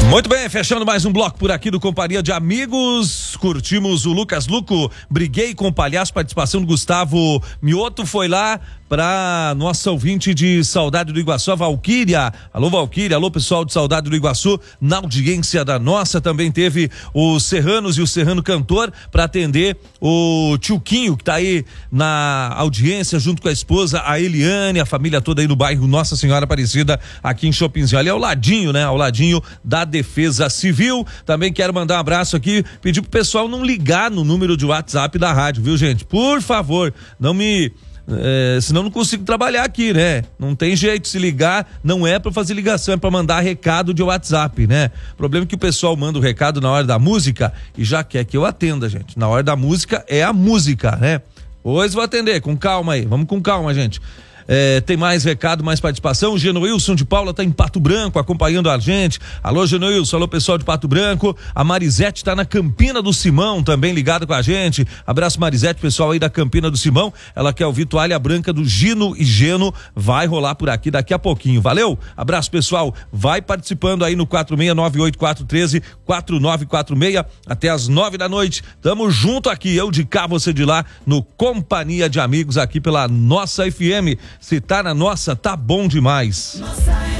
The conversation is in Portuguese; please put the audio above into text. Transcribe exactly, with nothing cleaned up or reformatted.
Muito bem, fechando mais um bloco por aqui do Companhia de Amigos, curtimos o Lucas Luco, Briguei com o Palhaço, participação do Gustavo Mioto, foi lá para nossa ouvinte de Saudade do Iguaçu, a Valquíria. Alô Valquíria, alô pessoal de Saudade do Iguaçu, na audiência da nossa, também teve os Serranos e o Serrano Cantor para atender o Tioquinho, que tá aí na audiência junto com a esposa, a Eliane, a família toda aí no bairro Nossa Senhora Aparecida, aqui em Chopinzinho, ali ao ladinho, né, ao ladinho da Defesa Civil. Também quero mandar um abraço aqui, pedir pro pessoal não ligar no número de WhatsApp da rádio, viu gente? Por favor, não me... É, senão não consigo trabalhar aqui, né? Não tem jeito, se ligar não é pra fazer ligação, é pra mandar recado de WhatsApp, né? O problema é que o pessoal manda o recado na hora da música e já quer que eu atenda, gente. Na hora da música é a música, né? Pois vou atender, com calma aí, vamos com calma, gente. É, tem mais recado, mais participação. O Genoilson de Paula tá em Pato Branco acompanhando a gente. Alô Genoilson, alô pessoal de Pato Branco. A Marisete tá na Campina do Simão também ligada com a gente. Abraço Marisete, pessoal aí da Campina do Simão. Ela quer ouvir Toalha Branca do Gino e Geno, vai rolar por aqui daqui a pouquinho, valeu? Abraço pessoal, vai participando aí no quatro seis nove oito quatro um três quatro nove quatro seis até as nove da noite. Tamo junto aqui, eu de cá, você de lá, no Companhia de Amigos aqui pela nossa F M. Se tá na nossa, tá bom demais. Nossa